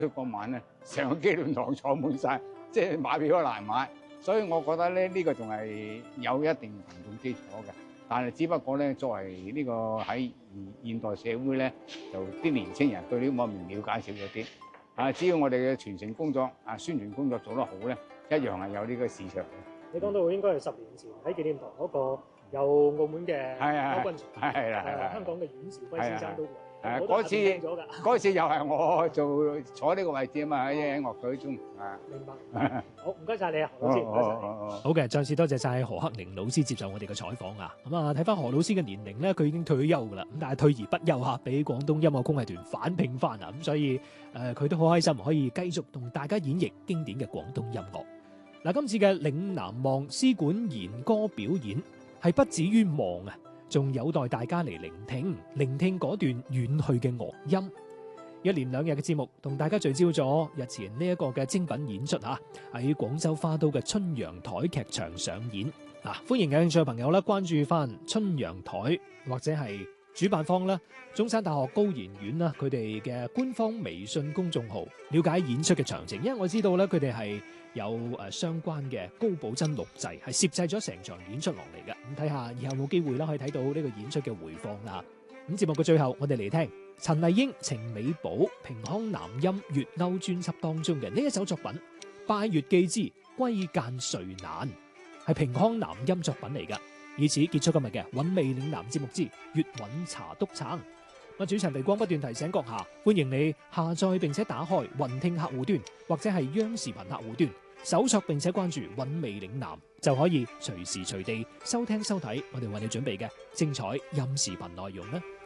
嗰晚咧，成個紀念堂坐滿晒，即係買票都難買。所以我覺得咧，呢個仲係有一定群眾基礎嘅。但係只不過咧，作為呢個喺現代社會咧，就啲年青人對呢方面了解少咗啲。只要我哋嘅傳承工作、宣傳工作做得好咧，一樣係有呢個市場嘅。 你講到應該係10年前喺紀念堂嗰個有澳門嘅歐軍場，香港嘅阮兆輝先生都嚟，嗰次又係我坐呢個位置啊嘛，喺樂隊中。明白。好，唔該晒你啊，何老師。 好嘅，再次多謝晒何克寧老師接受我哋嘅採訪啊。咁啊，睇翻何老師嘅年齡咧，佢已經退休噶啦，咁但係退而不休嚇，俾廣東音樂工藝團反聘翻啊，咁所以佢都好開心可以繼續同大家演繹經典嘅廣東音樂。嗱，今次嘅嶺南望絲管弦歌表演係不止於望啊，仲有待大家嚟聆聽嗰段遠去嘅樂音。一連2日嘅節目，同大家聚焦咗日前呢一個嘅精品演出嚇，喺廣州花都嘅春陽台劇場上演。歡迎有興趣嘅朋友咧，關注翻春陽台或者係主辦方啦，中山大學高研院啦，佢哋嘅官方微信公眾號，了解演出嘅詳情。因為我知道咧，佢哋係有相關嘅高保真錄製，係攝製咗成場演出落嚟嘅。咁睇下以後有冇機會啦，可以睇到呢個演出嘅回放啦。咁節目嘅最後，我哋嚟聽陳麗英、程美寶、平康南音粵謳專輯當中嘅呢一首作品《拜月寄之歸雁誰難》，係平康南音作品嚟㗎。以此結束今日嘅韻味嶺南節目之粵韻茶篤撐。主持人李光不斷提醒閣下，歡迎你下載並且打開雲聽客戶端或者係央視頻客戶端，搜索並且關注韻味嶺南，就可以隨時隨地收聽收睇我哋為你準備嘅精彩音視頻內容啦。